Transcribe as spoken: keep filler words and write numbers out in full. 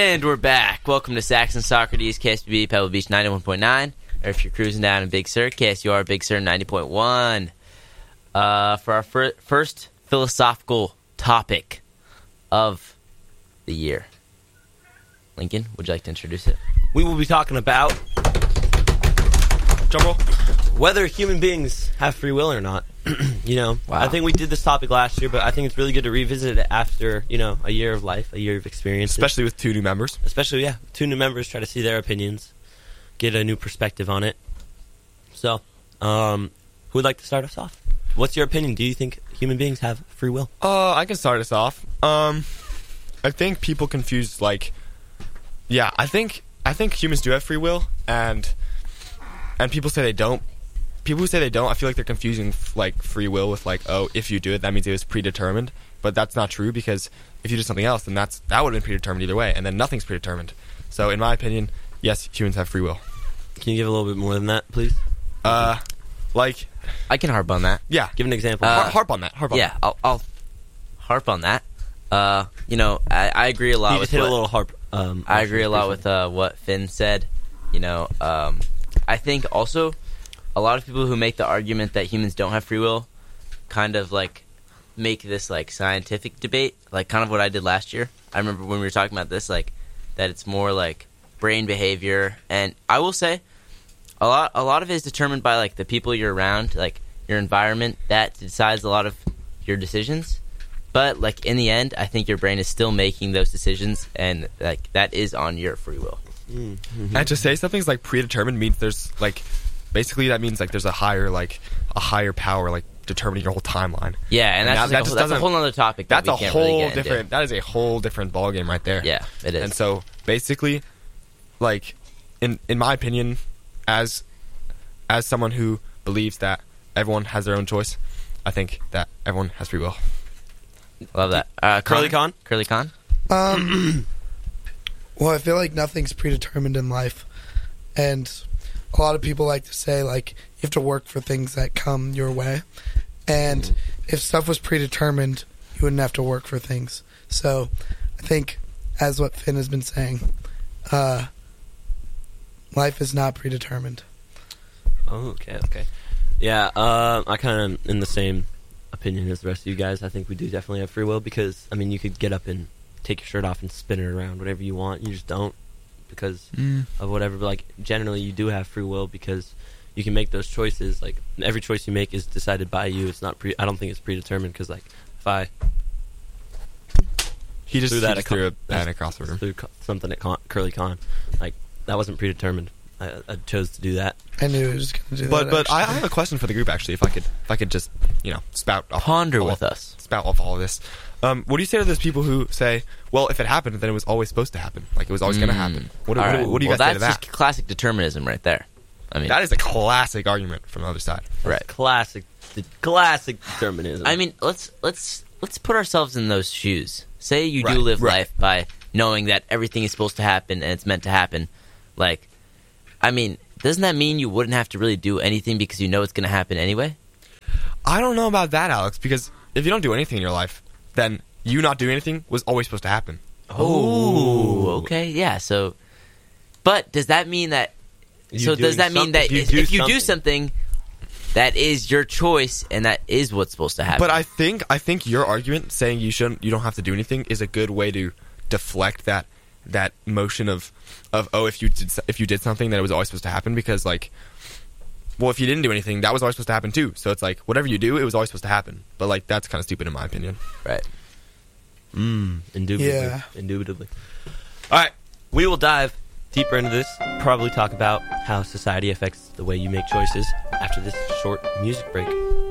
And we're back. Welcome to Saxon Socrates, K S B B, Pebble Beach ninety-one point nine. Or if you're cruising down in Big Sur, K S U R, Big Sur ninety point one. Uh, for our fir- first philosophical topic of the year. Lincoln, would you like to introduce it? We will be talking about, drumroll, whether human beings have free will or not. You know, wow. I think we did this topic last year, but I think it's really good to revisit it after, you know, a year of life, a year of experience. Especially with two new members. Especially, yeah, two new members, try to see their opinions, get a new perspective on it. So, um, who would like to start us off? What's your opinion? Do you think human beings have free will? Uh, I can start us off. Um, I think people confuse, like, yeah, I think I think humans do have free will, and and people say they don't. People who say they don't, I feel like they're confusing like free will with like, oh, if you do it, that means it was predetermined. But that's not true, because if you did something else, then that's that would have been predetermined either way, and then nothing's predetermined. So in my opinion, yes, humans have free will. Can you give a little bit more than that, please? Uh, like, I can harp on that. yeah, Give an example. Uh, Har- harp on that. Harp on Yeah, that. I'll, I'll harp on that. Uh, you know, I, I agree a lot you with just hit what, a little harp. Um, I agree a lot with uh, what Finn said. You know, um, I think also a lot of people who make the argument that humans don't have free will kind of like make this like scientific debate, like kind of what I did last year. I remember when we were talking about this, like that it's more like brain behavior, and I will say a lot a lot of it is determined by like the people you're around, like your environment, that decides a lot of your decisions. But like in the end, I think your brain is still making those decisions, and like that is on your free will. Mm-hmm. And to say something's like predetermined means there's like, basically that means like there's a higher like a higher power like determining your whole timeline. Yeah, and, And that's, that- like that a, just that's a doesn't- whole other topic. That That's we a can't really whole get into. different. That is a whole different ballgame right there. Yeah, it is. And so basically, like in in my opinion, as as someone who believes that everyone has their own choice, I think that everyone has free will. Love that. Uh, Curly Connor? Con? Curly Con? Um, well, I feel like nothing's predetermined in life, and a lot of people like to say like you have to work for things that come your way, and mm. if stuff was predetermined, you wouldn't have to work for things. So, I think, as what Finn has been saying, uh, life is not predetermined. Oh, okay, okay. Yeah, uh, I kind of in the same opinion as the rest of you guys. I think we do definitely have free will, because I mean you could get up and take your shirt off and spin it around whatever you want. You just don't because mm. of whatever. But like generally you do have free will, because you can make those choices. Like every choice you make is decided by you. It's not pre I don't think it's predetermined, because like if I He just threw threw that that at threw a Con- pen across the room. threw co- something at Con- Curly Con, like that wasn't predetermined. I, I chose to do that. I knew he was going to do But that. but I, I actually. have a question for the group actually. If I could if I could just you know spout off Ponder all, with us. spout off all of this. Um, what do you say to those people who say, well, if it happened, then it was always supposed to happen, like it was always going to happen? What, do- All what, right. do- what do you well, guys say to that's that? just classic determinism right there. I mean, That is a classic argument from the other side. right. Classic, the classic determinism. I mean, let's let's let's put ourselves in those shoes. Say you Right, do live right. life by knowing that everything is supposed to happen and it's meant to happen. Like, I mean, doesn't that mean you wouldn't have to really do anything because you know it's going to happen anyway? I don't know about that, Alex, because if you don't do anything in your life, then you not doing anything was always supposed to happen. Oh, okay, yeah. So, but does that mean that? You so does doing that mean something- that if you if, do if you do something- something, that is your choice and that is what's supposed to happen? But I think I think your argument saying you shouldn't, you don't have to do anything, is a good way to deflect that that motion of of oh, if you did if you did something, that it was always supposed to happen, because like, well, if you didn't do anything, that was always supposed to happen too. So it's like whatever you do, it was always supposed to happen. But like that's kind of stupid in my opinion. right. Mm, indubitably. Yeah. Indubitably. All right. We will dive deeper into this. Probably talk about how society affects the way you make choices after this short music break.